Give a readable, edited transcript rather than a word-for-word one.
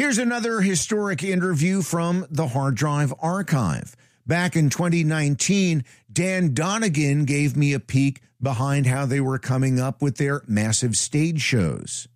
Here's another historic interview from the Hard Drive Archive. Back in 2019, Dan Donegan gave me a peek behind how they were coming up with their massive stage shows.